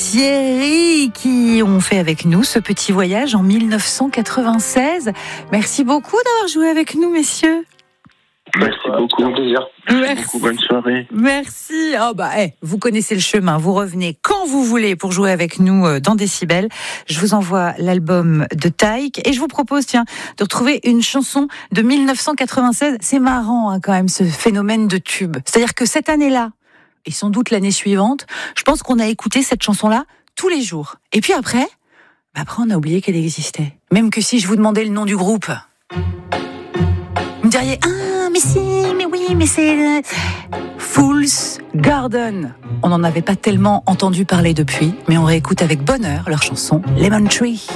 Thierry qui ont fait avec nous ce petit voyage en 1996. Merci beaucoup d'avoir joué avec nous, messieurs. Merci beaucoup. Un plaisir. Merci beaucoup. Bonne soirée. Merci. Vous connaissez le chemin. Vous revenez quand vous voulez pour jouer avec nous dans Décibel. Je vous envoie l'album de Taïk et je vous propose, de retrouver une chanson de 1996. C'est marrant, quand même, ce phénomène de tube. C'est-à-dire que cette année-là, et sans doute l'année suivante, je pense qu'on a écouté cette chanson-là tous les jours. Et puis après, on a oublié qu'elle existait. Même que si je vous demandais le nom du groupe, vous me diriez « Ah, mais si, mais oui, mais c'est... Fool's Garden ». On n'en avait pas tellement entendu parler depuis, mais on réécoute avec bonheur leur chanson « Lemon Tree ».